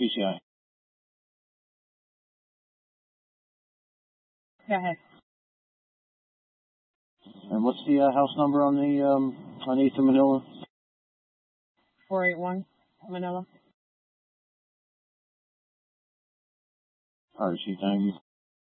PCI. Go ahead. And what's the house number on the on 8th and Manila? 481 Manila. All right, thank you.